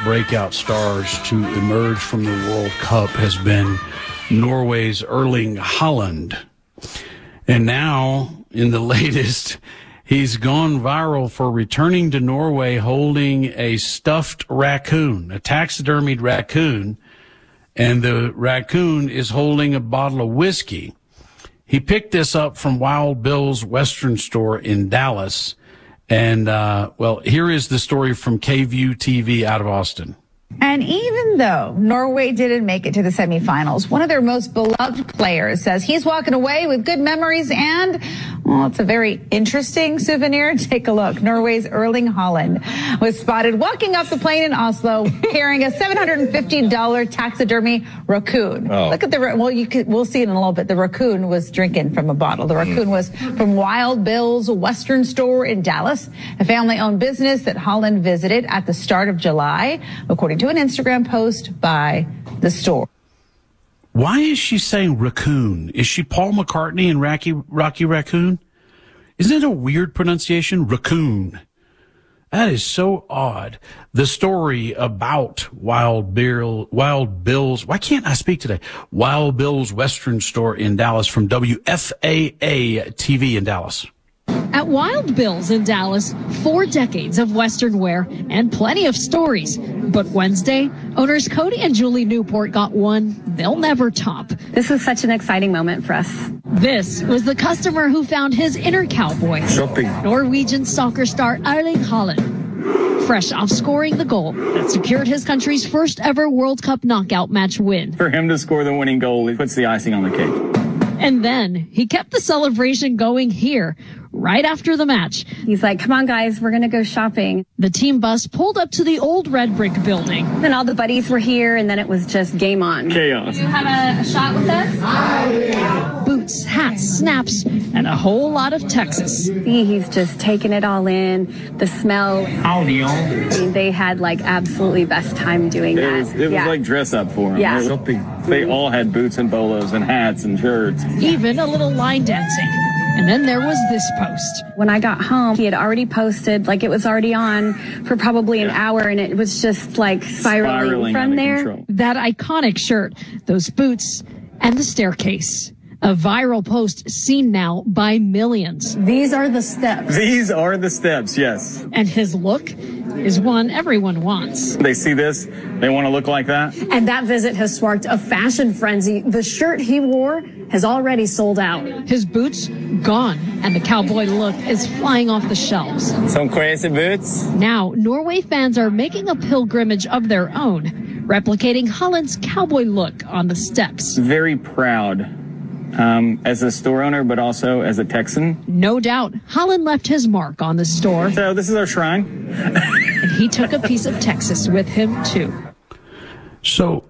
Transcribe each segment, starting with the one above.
breakout stars to emerge from the World Cup has been Norway's Erling Haaland. And now, in the latest, he's gone viral for returning to Norway holding a stuffed raccoon, a taxidermied raccoon, and the raccoon is holding a bottle of whiskey. He picked this up from Wild Bill's Western store in Dallas. And, here is the story from KVUE TV out of Austin. And even though Norway didn't make it to the semifinals, one of their most beloved players says he's walking away with good memories and, well, it's a very interesting souvenir. Take a look. Norway's Erling Haaland was spotted walking up the plane in Oslo carrying a $750 taxidermy raccoon. Oh. Look at we'll see it in a little bit. The raccoon was drinking from a bottle. The raccoon was from Wild Bill's Western store in Dallas, a family-owned business that Haaland visited at the start of July, according to an Instagram post by the store. Why is she saying raccoon? Is she Paul McCartney and Rocky Raccoon? Isn't it a weird pronunciation? Raccoon. That is so odd. The story about Wild Bill's, why can't I speak today? Wild Bill's Western store in Dallas from WFAA TV in Dallas. At Wild Bill's in Dallas, 4 decades of Western wear and plenty of stories. But Wednesday, owners Cody and Julie Newport got one they'll never top. This is such an exciting moment for us. This was the customer who found his inner cowboy. Shopping. Norwegian soccer star Erling Haaland. Fresh off scoring the goal that secured his country's first ever World Cup knockout match win. For him to score the winning goal, it puts the icing on the cake. And then he kept the celebration going here, right after the match. He's like, come on, guys, we're going to go shopping. The team bus pulled up to the old red brick building. Then all the buddies were here, and then it was just game on. Chaos. You have a shot with us? Boots, hats, snaps, and a whole lot of Texas. See, he's just taking it all in. The smell. Howdy, y'all. I mean, they had like absolutely best time doing that. It was like dress up for him. Yeah. They all had boots and bolos and hats and shirts. Even a little line dancing. And then there was this post. When I got home, he had already posted, like it was already on for probably an hour, and it was just like spiraling from there. Control. That iconic shirt, those boots, and the staircase. A viral post seen now by millions. These are the steps. These are the steps, yes. And his look is one everyone wants. They see this, they want to look like that. And that visit has sparked a fashion frenzy. The shirt he wore has already sold out. His boots gone, and the cowboy look is flying off the shelves. Some crazy boots. Now, Norway fans are making a pilgrimage of their own, replicating Haaland's cowboy look on the steps. Very proud. As a store owner, but also as a Texan. No doubt, Haaland left his mark on the store. So this is our shrine. And he took a piece of Texas with him, too. So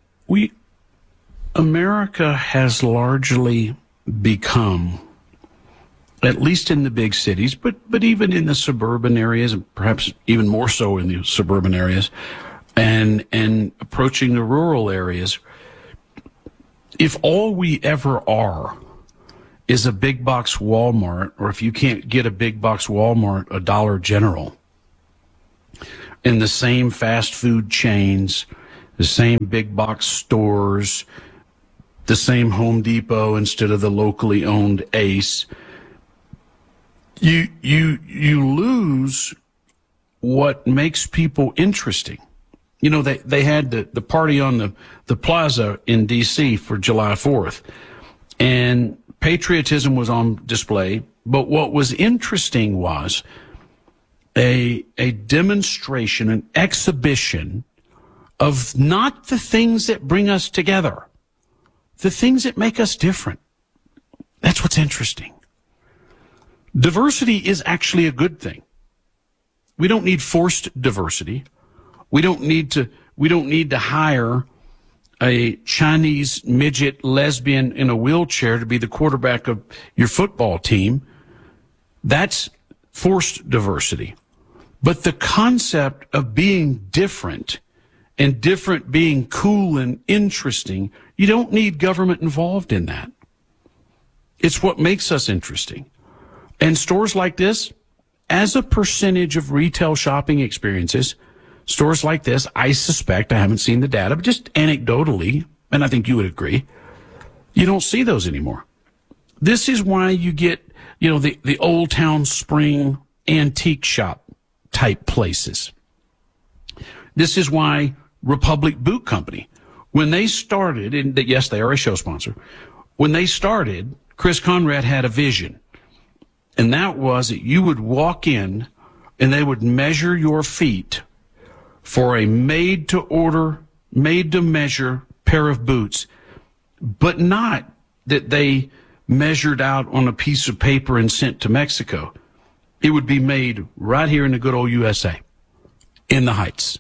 America has largely become, at least in the big cities, but even in the suburban areas, and perhaps even more so in the suburban areas, and approaching the rural areas, if all we ever are is a big box Walmart, or if you can't get a big box Walmart, a Dollar General, in the same fast food chains, the same big box stores, the same Home Depot instead of the locally owned Ace, you lose what makes people interesting. You know, they had the party on the plaza in D.C. for July 4th, and patriotism was on display. But what was interesting was a demonstration, an exhibition of not the things that bring us together, the things that make us different. That's what's interesting. Diversity is actually a good thing. We don't need forced diversity. We don't need to hire a Chinese midget lesbian in a wheelchair to be the quarterback of your football team. That's forced diversity. But the concept of being different and different being cool and interesting, you don't need government involved in that. It's what makes us interesting. And stores like this, as a percentage of retail shopping experiences, stores like this, I suspect, I haven't seen the data, but just anecdotally, and I think you would agree, you don't see those anymore. This is why you get, the Old Town Spring antique shop type places. This is why Republic Boot Company, when they started, and yes, they are a show sponsor, when they started, Chris Conrad had a vision. And that was that you would walk in and they would measure your feet for a made-to-order, made-to-measure pair of boots, but not that they measured out on a piece of paper and sent to Mexico. It would be made right here in the good old USA, in the Heights.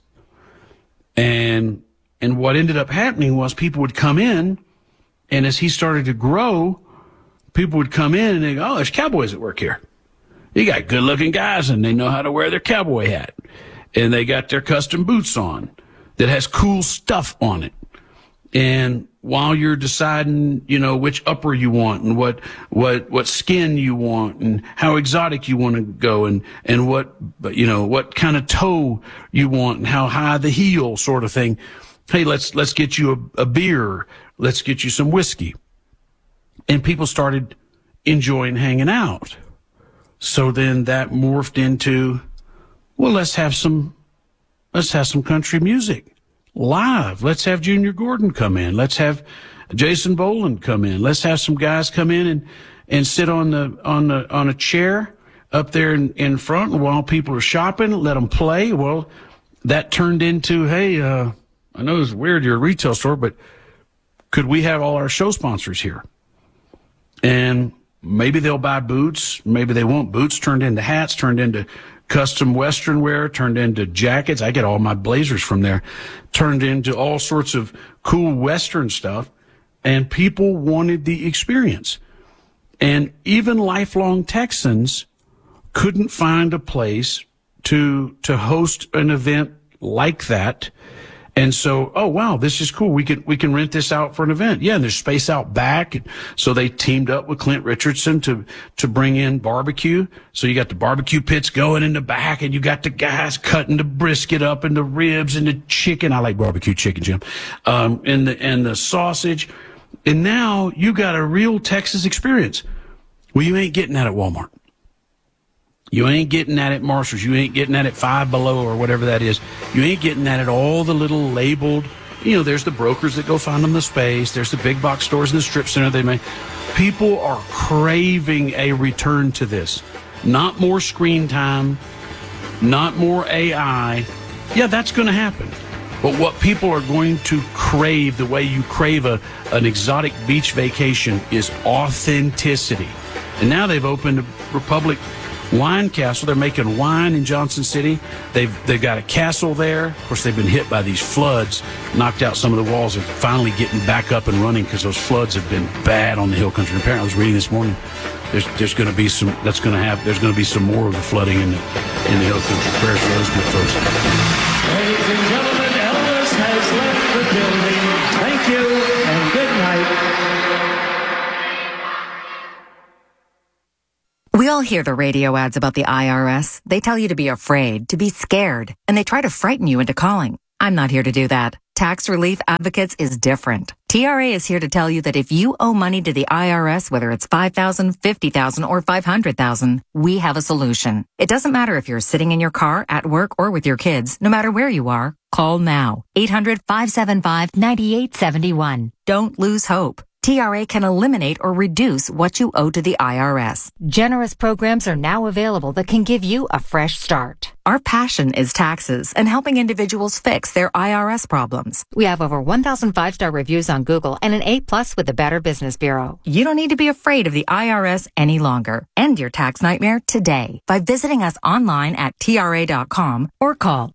And what ended up happening was people would come in, and as he started to grow, people would come in and they go, oh, there's cowboys at work here. You got good-looking guys, and they know how to wear their cowboy hat. And they got their custom boots on that has cool stuff on it. And while you're deciding, which upper you want and what skin you want and how exotic you want to go and what kind of toe you want and how high the heel sort of thing. Hey, let's get you a beer. Let's get you some whiskey. And people started enjoying hanging out. So then that morphed into, well, let's have some country music live. Let's have Junior Gordon come in. Let's have Jason Boland come in. Let's have some guys come in and sit on a chair up there in front, and while people are shopping, let them play. Well, that turned into, hey, I know it's weird, you're a retail store, but could we have all our show sponsors here? And maybe they'll buy boots. Maybe they won't. Boots turned into hats, turned into custom Western wear, turned into jackets. I get all my blazers from there. Turned into all sorts of cool Western stuff. And people wanted the experience. And even lifelong Texans couldn't find a place to host an event like that. And so, oh wow, this is cool. We can rent this out for an event. Yeah, and there's space out back. So they teamed up with Clint Richardson to bring in barbecue. So you got the barbecue pits going in the back, and you got the guys cutting the brisket up and the ribs and the chicken. I like barbecue chicken, Jim. And the sausage. And now you got a real Texas experience. Well, you ain't getting that at Walmart. You ain't getting that at Marshall's. You ain't getting that at Five Below or whatever that is. You ain't getting that at all the little labeled, there's the brokers that go find them the space. There's the big box stores in the strip center they make. People are craving a return to this. Not more screen time, not more AI. Yeah, that's going to happen. But what people are going to crave, the way you crave an exotic beach vacation, is authenticity. And now they've opened a Republic Wine Castle. They're making wine in Johnson City. They've got a castle there. Of course, they've been hit by these floods, knocked out some of the walls. They're finally getting back up and running because those floods have been bad on the Hill Country. Apparently, I was reading this morning, there's going to be some more of the flooding in the Hill Country. Prayers for those good folks. Ladies and gentlemen, Elvis has left the building. Thank you and good night. We all hear the radio ads about the IRS. They tell you to be afraid, to be scared, and they try to frighten you into calling. I'm not here to do that. Tax Relief Advocates is different. TRA is here to tell you that if you owe money to the IRS, whether it's $5,000, $50,000, or $500,000, we have a solution. It doesn't matter if you're sitting in your car, at work, or with your kids. No matter where you are, call now. 800-575-9871. Don't lose hope. TRA can eliminate or reduce what you owe to the IRS. Generous programs are now available that can give you a fresh start. Our passion is taxes and helping individuals fix their IRS problems. We have over 1,000 5-star reviews on Google and an A+ with the Better Business Bureau. You don't need to be afraid of the IRS any longer. End your tax nightmare today by visiting us online at TRA.com or call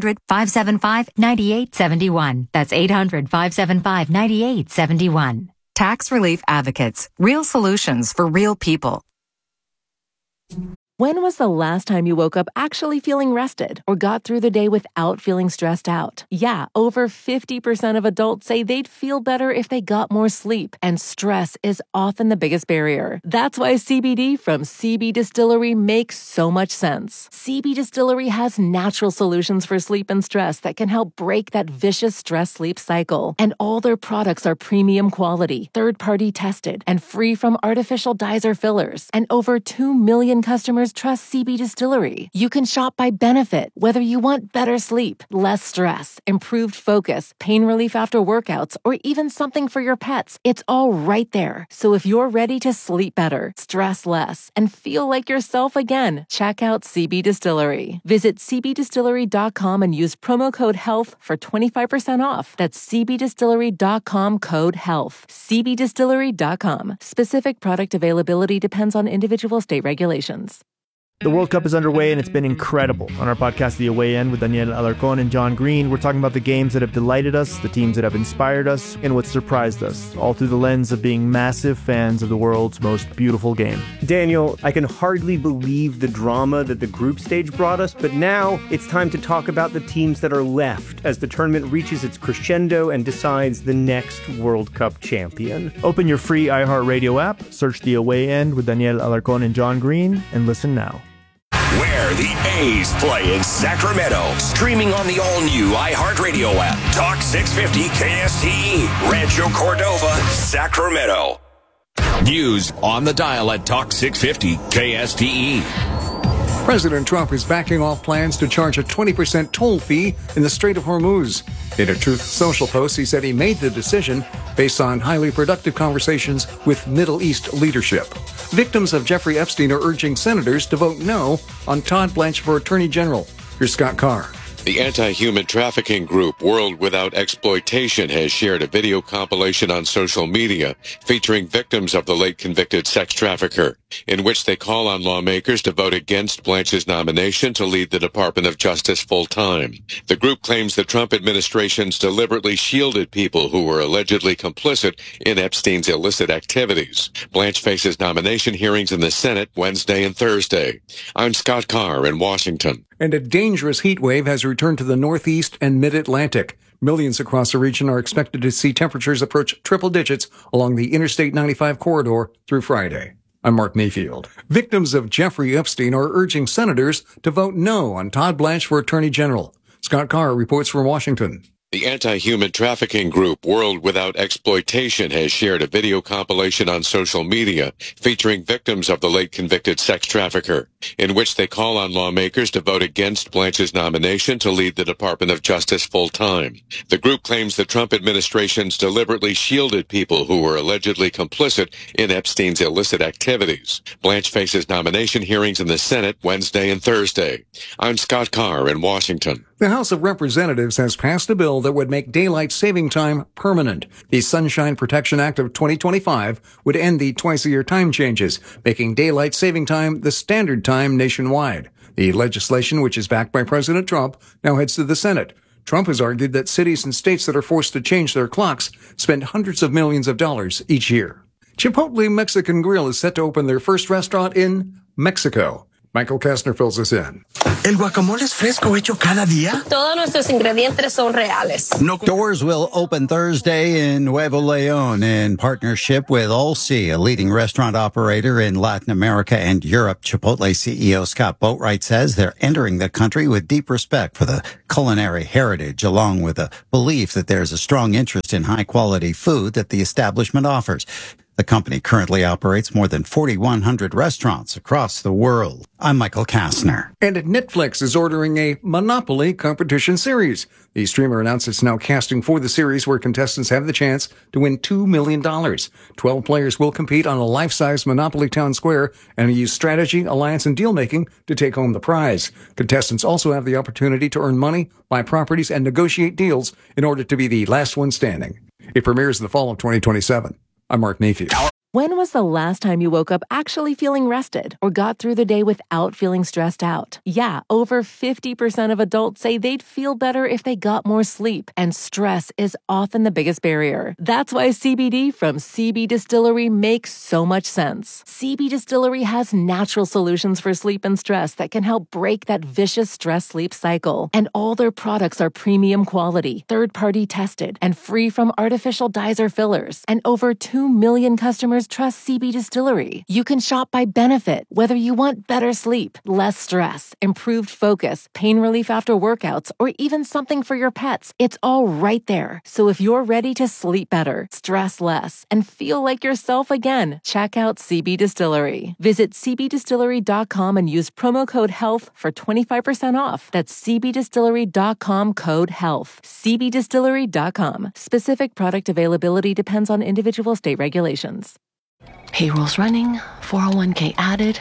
800-575-9871. That's 800-575-9871. Tax Relief Advocates. Real solutions for real people. When was the last time you woke up actually feeling rested or got through the day without feeling stressed out? Yeah, over 50% of adults say they'd feel better if they got more sleep, and stress is often the biggest barrier. That's why CBD from CB Distillery makes so much sense. CB Distillery has natural solutions for sleep and stress that can help break that vicious stress-sleep cycle. And all their products are premium quality, third-party tested, and free from artificial dyes or fillers. And over 2 million customers trust CB Distillery. You can shop by benefit, whether you want better sleep, less stress, improved focus, pain relief after workouts, or even something for your pets. It's all right there. So if you're ready to sleep better, stress less, and feel like yourself again, check out CB Distillery. Visit cbdistillery.com and use promo code HEALTH for 25% off. That's cbdistillery.com, code HEALTH. cbdistillery.com. Specific product availability depends on individual state regulations. The World Cup is underway, and it's been incredible. On our podcast, The Away End, with Daniel Alarcón and John Green, we're talking about the games that have delighted us, the teams that have inspired us, and what surprised us, all through the lens of being massive fans of the world's most beautiful game. Daniel, I can hardly believe the drama that the group stage brought us, but now it's time to talk about the teams that are left as the tournament reaches its crescendo and decides the next World Cup champion. Open your free iHeartRadio app, search The Away End with Daniel Alarcón and John Green, and listen now. Where the A's play in Sacramento. Streaming on the all-new iHeartRadio app. Talk 650 KSTE. Rancho Cordova, Sacramento. News on the dial at Talk 650 KSTE. President Trump is backing off plans to charge a 20% toll fee in the Strait of Hormuz. In a Truth Social post, he said he made the decision based on highly productive conversations with Middle East leadership. Victims of Jeffrey Epstein are urging senators to vote no on Todd Blanche for Attorney General. Here's Scott Carr. The anti-human trafficking group World Without Exploitation has shared a video compilation on social media featuring victims of the late convicted sex trafficker, in which they call on lawmakers to vote against Blanche's nomination to lead the Department of Justice full-time. The group claims the Trump administration's deliberately shielded people who were allegedly complicit in Epstein's illicit activities. Blanche faces nomination hearings in the Senate Wednesday and Thursday. I'm Scott Carr in Washington. And a dangerous heat wave has returned to the Northeast and Mid-Atlantic. Millions across the region are expected to see temperatures approach triple digits along the Interstate 95 corridor through Friday. I'm Mark Mayfield. Victims of Jeffrey Epstein are urging senators to vote no on Todd Blanche for Attorney General. Scott Carr reports from Washington. The anti-human trafficking group World Without Exploitation has shared a video compilation on social media featuring victims of the late convicted sex trafficker, in which they call on lawmakers to vote against Blanche's nomination to lead the Department of Justice full-time. The group claims the Trump administration's deliberately shielded people who were allegedly complicit in Epstein's illicit activities. Blanche faces nomination hearings in the Senate Wednesday and Thursday. I'm Scott Carr in Washington. The House of Representatives has passed a bill that would make daylight saving time permanent. The Sunshine Protection Act of 2025 would end the twice-a-year time changes, making daylight saving time the standard time nationwide. The legislation, which is backed by President Trump, now heads to the Senate. Trump has argued that cities and states that are forced to change their clocks spend hundreds of millions of dollars each year. Chipotle Mexican Grill is set to open their first restaurant in Mexico. Michael Kastner fills us in. El guacamole es fresco, hecho cada día. Todos nuestros ingredientes son reales. Doors will open Thursday in Nuevo Leon in partnership with Olsi, a leading restaurant operator in Latin America and Europe. Chipotle CEO Scott Boatwright says they're entering the country with deep respect for the culinary heritage, along with a belief that there's a strong interest in high-quality food that the establishment offers. The company currently operates more than 4,100 restaurants across the world. I'm Michael Kastner. And Netflix is ordering a Monopoly competition series. The streamer announced it's now casting for the series, where contestants have the chance to win $2 million. 12 players will compete on a life-size Monopoly Town Square and use strategy, alliance, and deal-making to take home the prize. Contestants also have the opportunity to earn money, buy properties, and negotiate deals in order to be the last one standing. It premieres in the fall of 2027. I'm Mark Mayfield. When was the last time you woke up actually feeling rested or got through the day without feeling stressed out? Yeah, over 50% of adults say they'd feel better if they got more sleep, and stress is often the biggest barrier. That's why CBD from CB Distillery makes so much sense. CB Distillery has natural solutions for sleep and stress that can help break that vicious stress-sleep cycle. And all their products are premium quality, third-party tested, and free from artificial dyes or fillers. And over 2 million customers trust CB Distillery. You can shop by benefit, whether you want better sleep, less stress, improved focus, pain relief after workouts, or even something for your pets. It's all right there. So if you're ready to sleep better, stress less, and feel like yourself again, check out CB Distillery. Visit cbdistillery.com and use promo code HEALTH for 25% off. That's cbdistillery.com code HEALTH. cbdistillery.com. Specific product availability depends on individual state regulations. Payroll's running, 401k added.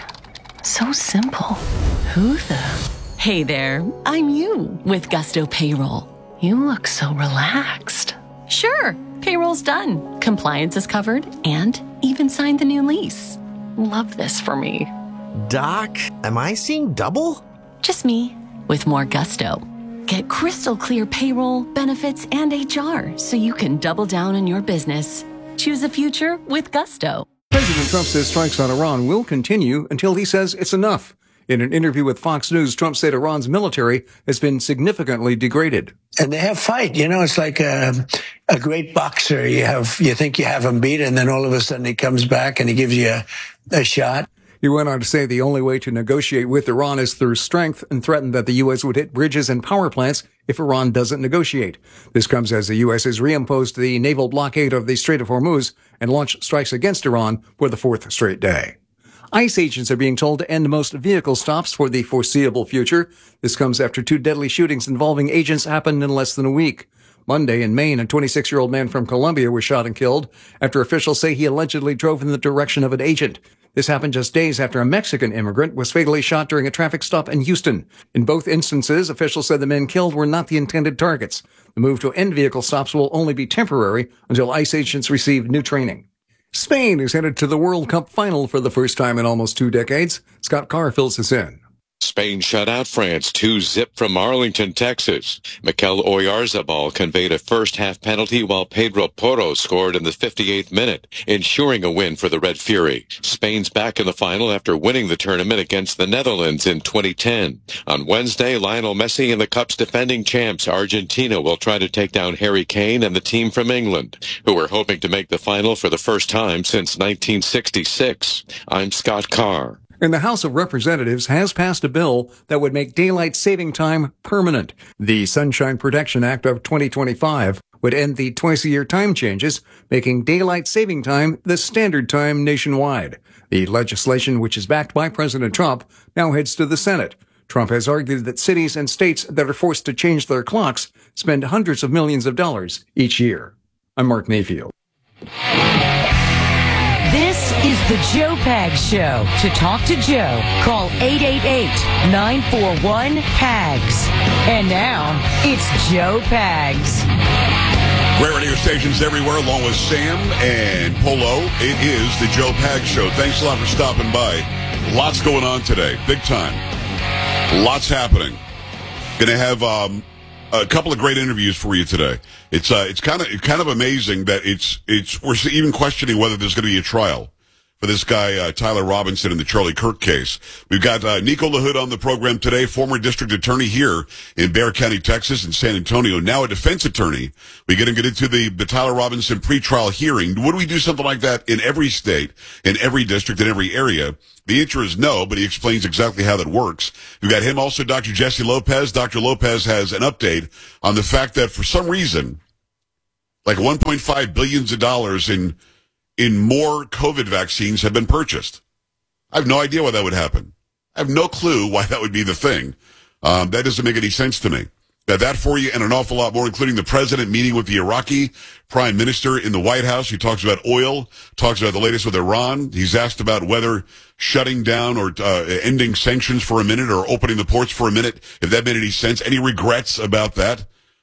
So simple. Who the? Hey there, I'm you with Gusto Payroll. You look so relaxed. Sure, payroll's done. Compliance is covered and even signed the new lease. Love this for me. Doc, am I seeing double? Just me with more gusto. Get crystal clear payroll, benefits, and HR so you can double down on your business. Choose a future with Gusto. President Trump says strikes on Iran will continue until he says it's enough. In an interview with Fox News, Trump said Iran's military has been significantly degraded. And they have fight. You know, it's like a great boxer. You think you have him beat, and then all of a sudden he comes back and he gives you a shot. He went on to say the only way to negotiate with Iran is through strength, and threatened that the U.S. would hit bridges and power plants if Iran doesn't negotiate. This comes as the U.S. has reimposed the naval blockade of the Strait of Hormuz and launched strikes against Iran for the fourth straight day. ICE agents are being told to end most vehicle stops for the foreseeable future. This comes after 2 deadly shootings involving agents happened in less than a week. Monday in Maine, a 26-year-old man from Colombia was shot and killed after officials say he allegedly drove in the direction of an agent. This happened just days after a Mexican immigrant was fatally shot during a traffic stop in Houston. In both instances, officials said the men killed were not the intended targets. The move to end vehicle stops will only be temporary until ICE agents receive new training. Spain is headed to the World Cup final for the first time in almost 2 decades. Scott Carr fills us in. Spain shut out France 2-0 from Arlington, Texas. Mikel Oyarzabal conveyed a first-half penalty while Pedro Porro scored in the 58th minute, ensuring a win for the Red Fury. Spain's back in the final after winning the tournament against the Netherlands in 2010. On Wednesday, Lionel Messi and the Cup's defending champs Argentina will try to take down Harry Kane and the team from England, who are hoping to make the final for the first time since 1966. I'm Scott Carr. And the House of Representatives has passed a bill that would make daylight saving time permanent. The Sunshine Protection Act of 2025 would end the twice-a-year time changes, making daylight saving time the standard time nationwide. The legislation, which is backed by President Trump, now heads to the Senate. Trump has argued that cities and states that are forced to change their clocks spend hundreds of millions of dollars each year. I'm Mark Mayfield. This is the Joe Pags Show. To talk to Joe, call 888-941-PAGS. And now, it's Joe Pags. Great radio stations everywhere, along with Sam and Polo. It is the Joe Pags Show. Thanks a lot for stopping by. Lots going on today. Big time. Lots happening. Going to have a couple of great interviews for you today. It's kind of amazing that we're even questioning whether there's going to be a trial for this guy, Tyler Robinson, in the Charlie Kirk case. We've got Nico LaHood on the program today, former district attorney here in Bexar County, Texas, in San Antonio, now a defense attorney. We're going to get into the Tyler Robinson pretrial hearing. Would we do something like that in every state, in every district, in every area? The answer is no, but he explains exactly how that works. We've got him also, Dr. Jesse Lopez. Dr. Lopez has an update on the fact that for some reason, like $1.5 billion in more COVID vaccines have been purchased. I have no idea why that would happen. I have no clue why that would be the thing. That doesn't make any sense to me. Got that for you and an awful lot more, including the president meeting with the Iraqi prime minister in the White House. He talks about oil, talks about the latest with Iran. He's asked about whether shutting down or ending sanctions for a minute or opening the ports for a minute, if that made any sense. Any regrets about that?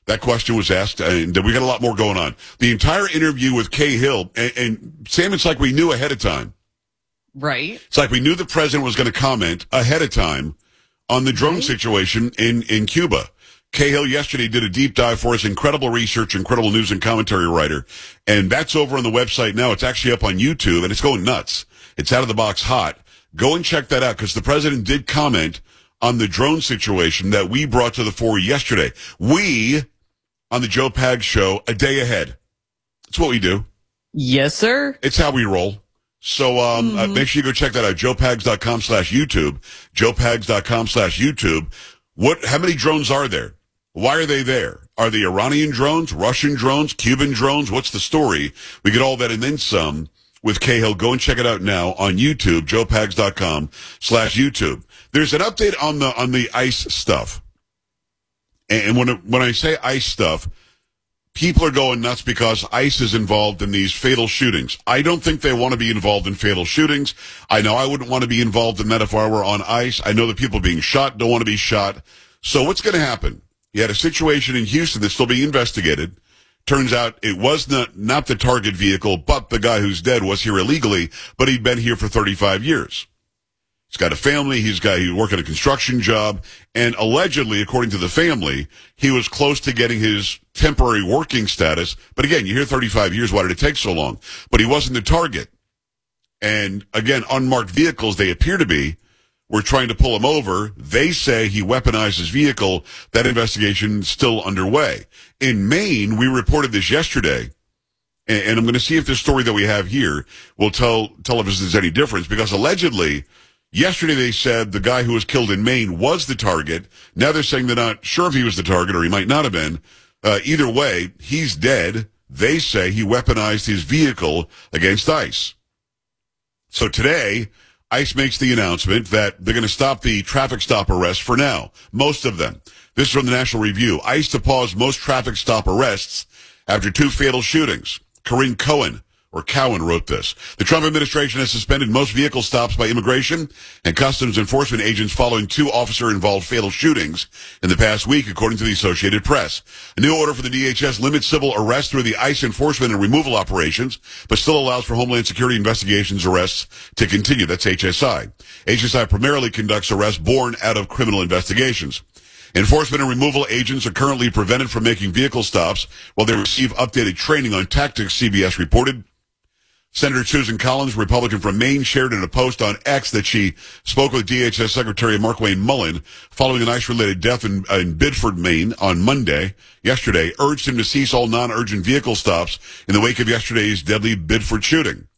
That question was asked, and we got a lot more going on. The entire interview with Cahill, and Sam, it's like we knew ahead of time. Right. It's like we knew the president was going to comment ahead of time on the drone situation in Cuba. Cahill yesterday did a deep dive for us, incredible research, incredible news and commentary writer. And that's over on the website now. It's actually up on YouTube, and it's going nuts. It's out of the box hot. Go and check that out, because the president did comment on the drone situation that we brought to the fore yesterday. We, on the Joe Pags Show, a day ahead. That's what we do. Yes, sir. It's how we roll. So make sure you go check that out, joepags.com/YouTube, joepags.com/YouTube. How many drones are there? Why are they there? Are they Iranian drones, Russian drones, Cuban drones? What's the story? We get all that and then some with Cahill. Go and check it out now on YouTube, joepags.com/YouTube. There's an update on the ICE stuff. And when I say ICE stuff, people are going nuts because ICE is involved in these fatal shootings. I don't think they want to be involved in fatal shootings. I know I wouldn't want to be involved in that if I were on ICE. I know that people being shot don't want to be shot. So what's going to happen? You had a situation in Houston that's still being investigated. Turns out it was not the target vehicle, but the guy who's dead was here illegally, but he'd been here for 35 years. He's got a family. He worked at a construction job, and allegedly, according to the family, he was close to getting his temporary working status. But again, you hear 35 years. Why did it take so long? But he wasn't the target. And again, unmarked vehicles, they appear to be, were trying to pull him over. They say he weaponized his vehicle. That investigation is still underway. In Maine, we reported this yesterday, and I'm going to see if this story that we have here will tell if there's any difference, because allegedly, yesterday they said the guy who was killed in Maine was the target. Now they're saying they're not sure if he was the target or he might not have been. Either way, he's dead. They say he weaponized his vehicle against ICE. So today, ICE makes the announcement that they're going to stop the traffic stop arrests for now. Most of them. This is from the National Review. ICE to pause most traffic stop arrests after 2 fatal shootings. Corinne Cowan wrote this. The Trump administration has suspended most vehicle stops by immigration and customs enforcement agents following 2 officer-involved fatal shootings in the past week, according to the Associated Press. A new order for the DHS limits civil arrests through the ICE enforcement and removal operations, but still allows for Homeland Security investigations arrests to continue. That's HSI. HSI primarily conducts arrests born out of criminal investigations. Enforcement and removal agents are currently prevented from making vehicle stops while they receive updated training on tactics, CBS reported. Senator Susan Collins, Republican from Maine, shared in a post on X that she spoke with DHS Secretary Markwayne Mullin following an ICE-related death in Biddeford, Maine on yesterday, urged him to cease all non-urgent vehicle stops in the wake of yesterday's deadly Biddeford shooting.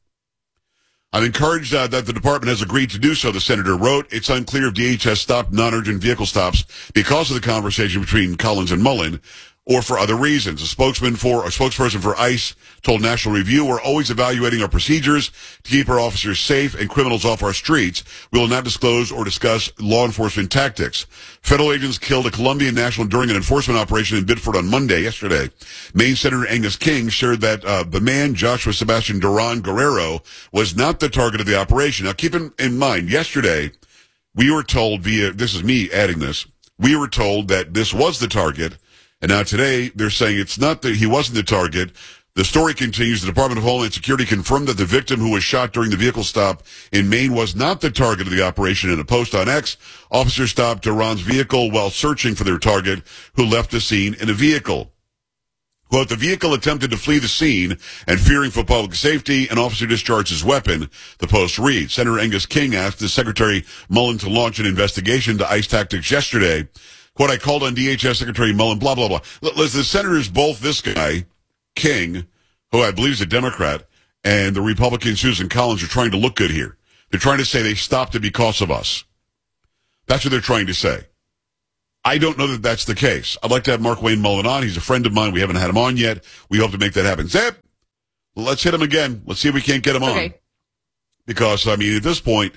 I'm encouraged that the department has agreed to do so, the senator wrote. It's unclear if DHS stopped non-urgent vehicle stops because of the conversation between Collins and Mullin, or for other reasons. A spokesperson for ICE told National Review, we're always evaluating our procedures to keep our officers safe and criminals off our streets. We will not disclose or discuss law enforcement tactics. Federal agents killed a Colombian national during an enforcement operation in Biddeford on yesterday. Maine Senator Angus King shared that the man, Joshua Sebastian Duran Guerrero, was not the target of the operation. Now, keep in mind, yesterday, we were told this is me adding this, we were told that this was the target. And now today, they're saying it's not that he wasn't the target. The story continues. The Department of Homeland Security confirmed that the victim who was shot during the vehicle stop in Maine was not the target of the operation. In a post on X, officers stopped Duran's vehicle while searching for their target, who left the scene in a vehicle. Quote, the vehicle attempted to flee the scene, and fearing for public safety, an officer discharged his weapon, the post reads. Senator Angus King asked the Secretary Mullin to launch an investigation to ICE tactics yesterday. Quote, I called on DHS Secretary Mullin, blah, blah, blah. The senators, both this guy, King, who I believe is a Democrat, and the Republican Susan Collins are trying to look good here. They're trying to say they stopped it because of us. That's what they're trying to say. I don't know that that's the case. I'd like to have Markwayne Mullin on. He's a friend of mine. We haven't had him on yet. We hope to make that happen. Zip! Let's hit him again. Let's see if we can't get him on. Because, I mean, at this point,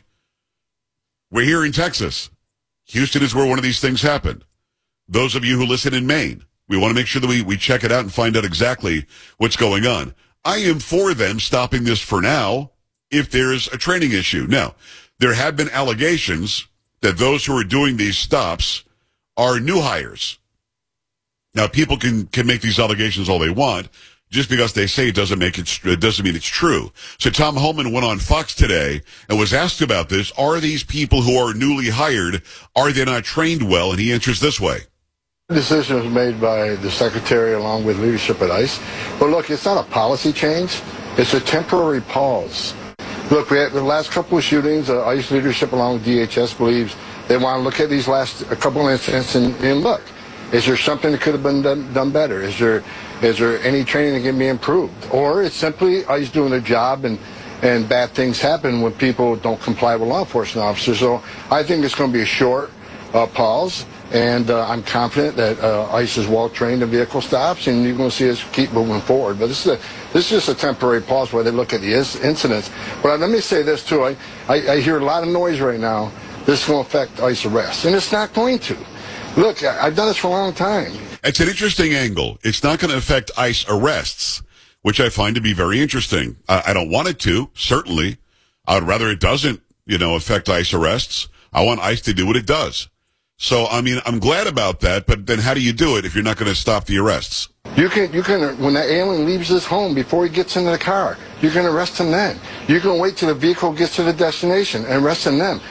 we're here in Texas. Houston is where one of these things happened. Those of you who listen in Maine, we want to make sure that we check it out and find out exactly what's going on. I am for them stopping this for now if there's a training issue. Now, there have been allegations that those who are doing these stops are new hires. Now, people can make these allegations all they want. Just because they say it doesn't mean it's true. So Tom Homan went on Fox today and was asked about this. Are these people who are newly hired, are they not trained well? And he answers this way. The decision was made by the secretary along with leadership at ICE. But look, it's not a policy change. It's a temporary pause. Look, we had the last couple of shootings, ICE leadership along with DHS believes they want to look at these last couple of incidents and look, is there something that could have been done better? Is there any training that can be improved? Or it's simply ICE doing their job and bad things happen when people don't comply with law enforcement officers. So I think it's going to be a short pause, and I'm confident that ICE is well trained in vehicle stops, and you're going to see us keep moving forward. But this is just a temporary pause where they look at the incidents. But let me say this too, I hear a lot of noise right now. This is going to affect ICE arrests, and it's not going to. Look, I've done this for a long time. It's an interesting angle. It's not going to affect ICE arrests, which I find to be very interesting. I don't want it to, certainly. I would rather it doesn't, affect ICE arrests. I want ICE to do what it does. So, I mean, I'm glad about that, but then how do you do it if you're not going to stop the arrests? You can, when that alien leaves his home before he gets into the car, you can arrest him then. You can wait till the vehicle gets to the destination and arrest him then.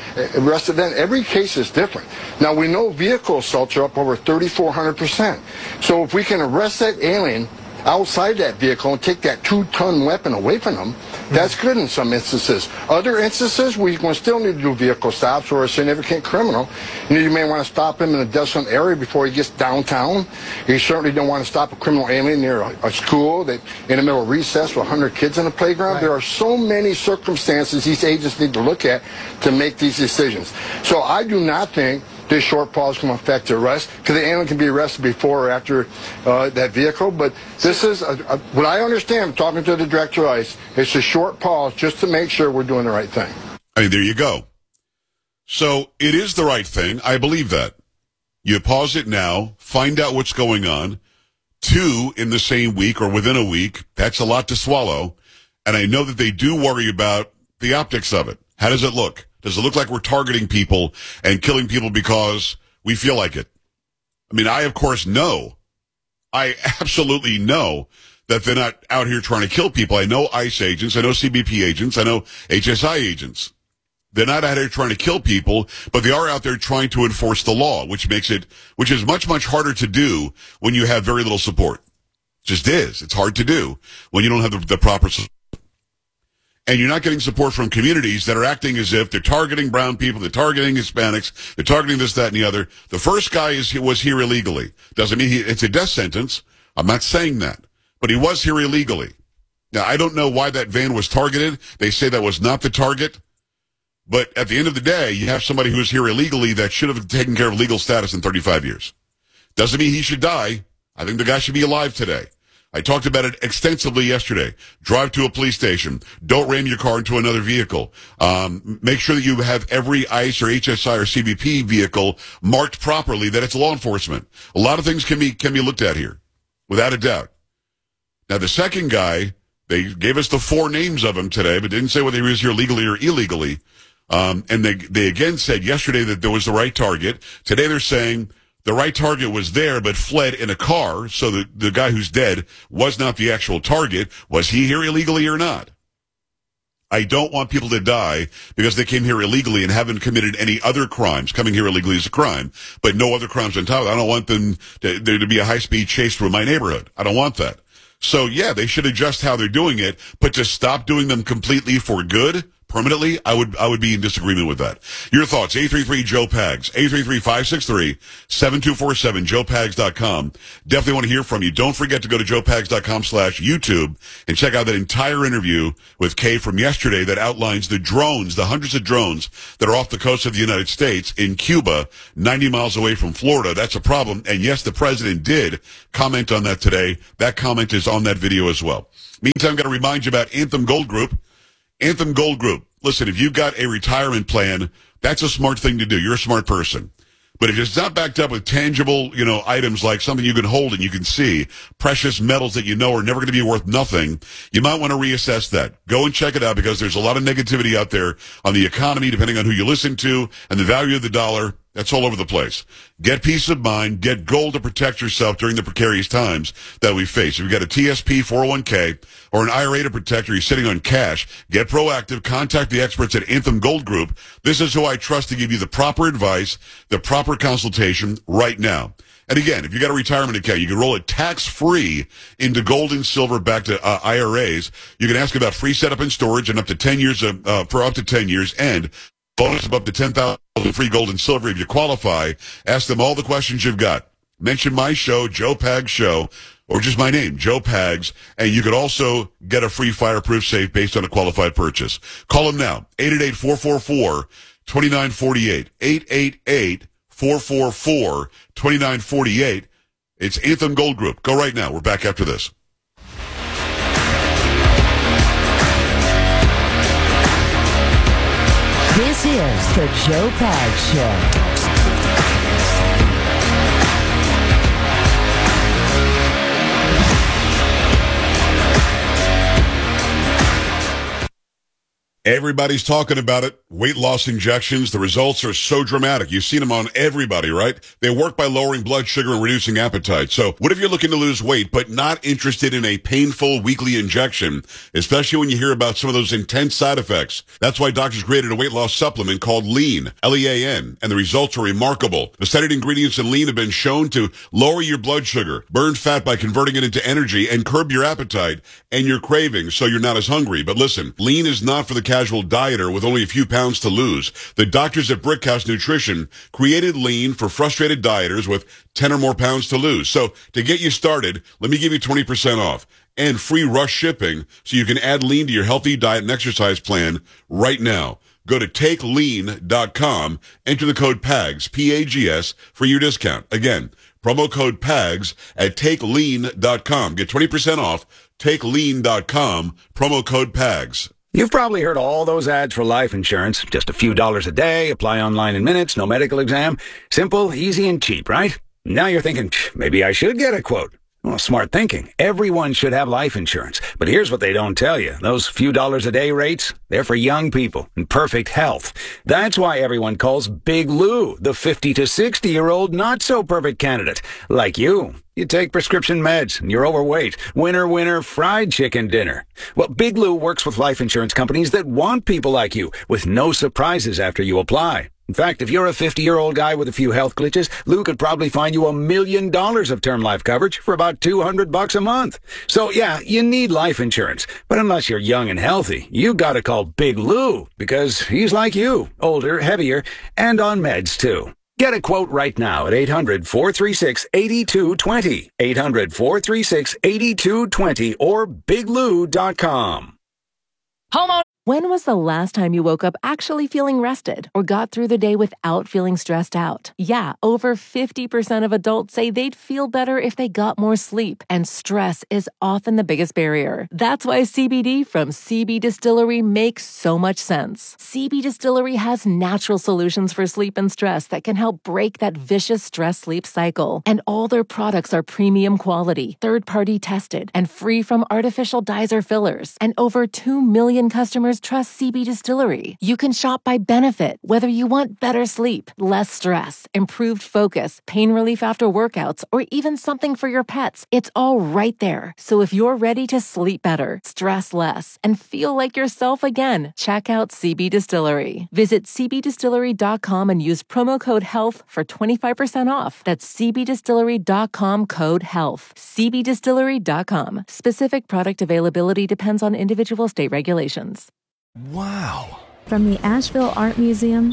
Every case is different. Now, we know vehicle assaults are up over 3,400%. So if we can arrest that alien outside that vehicle and take that 2-ton weapon away from them, that's good in some instances. Other instances, we're going to still need to do vehicle stops or a significant criminal. You may want to stop him in a desolate area before he gets downtown. You certainly don't want to stop a criminal alien near a school that in the middle of recess with 100 kids on the playground. Right. There are so many circumstances these agents need to look at to make these decisions. So I do not think this short pause can affect the arrest, because the alien can be arrested before or after that vehicle. But this is, what I understand, talking to the director of ICE, it's a short pause just to make sure we're doing the right thing. I mean, there you go. So it is the right thing. I believe that. You pause it now, find out what's going on. 2 in the same week or within a week, that's a lot to swallow. And I know that they do worry about the optics of it. How does it look? Does it look like we're targeting people and killing people because we feel like it? I mean, I, of course, know. I absolutely know that they're not out here trying to kill people. I know ICE agents. I know CBP agents. I know HSI agents. They're not out here trying to kill people, but they are out there trying to enforce the law, which is much, much harder to do when you have very little support. It just is. It's hard to do when you don't have the proper support. And you're not getting support from communities that are acting as if they're targeting brown people, they're targeting Hispanics, they're targeting this, that, and the other. The first guy was here illegally. Doesn't mean it's a death sentence. I'm not saying that. But he was here illegally. Now, I don't know why that van was targeted. They say that was not the target. But at the end of the day, you have somebody who's here illegally that should have taken care of legal status in 35 years. Doesn't mean he should die. I think the guy should be alive today. I talked about it extensively yesterday. Drive to a police station. Don't ram your car into another vehicle. Make sure that you have every ICE or HSI or CBP vehicle marked properly, that it's law enforcement. A lot of things can be looked at here, without a doubt. Now, the second guy, they gave us the 4 names of him today, but didn't say whether he was here legally or illegally. And they again said yesterday that there was the right target. Today they're saying the right target was there, but fled in a car, so the guy who's dead was not the actual target. Was he here illegally or not? I don't want people to die because they came here illegally and haven't committed any other crimes. Coming here illegally is a crime, but no other crimes on top of it. I don't want there to be a high-speed chase through my neighborhood. I don't want that. So, yeah, they should adjust how they're doing it, but to stop doing them completely for good, permanently, I would be in disagreement with that. Your thoughts, 833-JOE-PAGS, 833-563-7247, joepags.com. Definitely want to hear from you. Don't forget to go to joepags.com/YouTube and check out that entire interview with Kay from yesterday that outlines the drones, the hundreds of drones that are off the coast of the United States in Cuba, 90 miles away from Florida. That's a problem. And yes, the president did comment on that today. That comment is on that video as well. Meantime, I'm going to remind you about Anthem Gold Group. Anthem Gold Group. Listen, if you've got a retirement plan, that's a smart thing to do. You're a smart person. But if it's not backed up with tangible, items like something you can hold and you can see, precious metals that you know are never going to be worth nothing, you might want to reassess that. Go and check it out because there's a lot of negativity out there on the economy, depending on who you listen to, and the value of the dollar. That's all over the place. Get peace of mind. Get gold to protect yourself during the precarious times that we face. If you've got a TSP 401k or an IRA to protect, or you're sitting on cash, get proactive. Contact the experts at Anthem Gold Group. This is who I trust to give you the proper advice, the proper consultation right now. And again, if you got a retirement account, you can roll it tax-free into gold and silver back to IRAs. You can ask about free setup and storage and up to 10 years for up to 10 years, and bonus of up to $10,000 free gold and silver if you qualify. Ask them all the questions you've got. Mention my show, Joe Pags Show, or just my name, Joe Pags, and you could also get a free fireproof safe based on a qualified purchase. Call them now, 888-444-2948, 888-444-2948. It's Anthem Gold Group. Go right now. We're back after this. This is the Joe Pags Show. Everybody's talking about it. Weight loss injections. The results are so dramatic. You've seen them on everybody, right? They work by lowering blood sugar and reducing appetite. So what if you're looking to lose weight but not interested in a painful weekly injection, especially when you hear about some of those intense side effects? That's why doctors created a weight loss supplement called Lean, L-E-A-N, and the results are remarkable. The studied ingredients in Lean have been shown to lower your blood sugar, burn fat by converting it into energy, and curb your appetite and your cravings so you're not as hungry. But listen, Lean is not for the casual dieter with only a few pounds to lose. The doctors at Brickhouse Nutrition created Lean for frustrated dieters with 10 or more pounds to lose. So to get you started, let me give you 20% off and free rush shipping so you can add Lean to your healthy diet and exercise plan right now. Go to takelean.com, enter the code PAGS, P-A-G-S, for your discount. Again, promo code PAGS at takelean.com. Get 20% off, takelean.com, promo code PAGS. You've probably heard all those ads for life insurance. Just a few dollars a day, apply online in minutes, no medical exam. Simple, easy, and cheap, right? Now you're thinking, maybe I should get a quote. Well, smart thinking. Everyone should have life insurance. But here's what they don't tell you. Those few dollars a day rates, they're for young people in perfect health. That's why everyone calls Big Lou the 50 to 60-year-old not-so-perfect candidate. Like you. You take prescription meds, and you're overweight. Winner, winner, fried chicken dinner. Well, Big Lou works with life insurance companies that want people like you, with no surprises after you apply. In fact, if you're a 50-year-old guy with a few health glitches, Lou could probably find you $1 million of term life coverage for about $200 a month. So yeah, you need life insurance. But unless you're young and healthy, you gotta call Big Lou, because he's like you, older, heavier, and on meds too. Get a quote right now at 800-436-8220, 800-436-8220, or biglou.com. Homeowner. When was the last time you woke up actually feeling rested or got through the day without feeling stressed out? Yeah, over 50% of adults say they'd feel better if they got more sleep, and stress is often the biggest barrier. That's why CBD from CB Distillery makes so much sense. CB Distillery has natural solutions for sleep and stress that can help break that vicious stress-sleep cycle. And all their products are premium quality, third-party tested, and free from artificial dyes or fillers. And over 2 million customers trust CB Distillery. You can shop by benefit, whether you want better sleep, less stress, improved focus, pain relief after workouts, or even something for your pets. It's all right there. So if you're ready to sleep better, stress less, and feel like yourself again, check out CB Distillery. Visit cbdistillery.com and use promo code HEALTH for 25% off. That's cbdistillery.com, code HEALTH. cbdistillery.com. Specific product availability depends on individual state regulations. Wow. From the Asheville Art Museum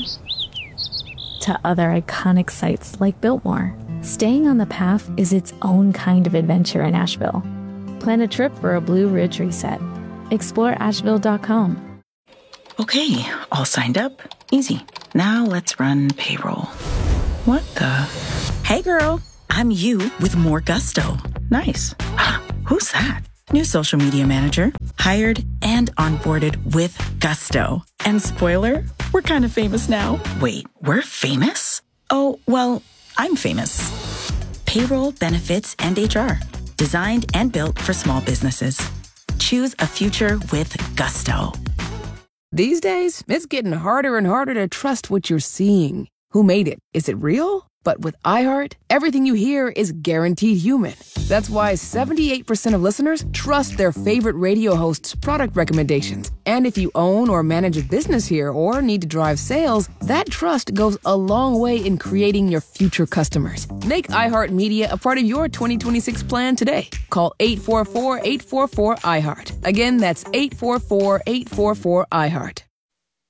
to other iconic sites like Biltmore, staying on the path is its own kind of adventure in Asheville. Plan a trip for a Blue Ridge reset. Explore Asheville.com. Okay, all signed up. Easy. Now let's run payroll. What the? Hey girl, I'm you with more gusto. Nice. Who's that? New social media manager, hired and onboarded with gusto. And spoiler, we're kind of famous now. Wait, we're famous? Oh, well, I'm famous. Payroll, benefits, and HR. Designed and built for small businesses. Choose a future with gusto. These days, it's getting harder and harder to trust what you're seeing. Who made it? Is it real? But with iHeart, everything you hear is guaranteed human. That's why 78% of listeners trust their favorite radio hosts' product recommendations. And if you own or manage a business here or need to drive sales, that trust goes a long way in creating your future customers. Make iHeartMedia a part of your 2026 plan today. Call 844-844-iHeart. Again, that's 844-844-iHeart.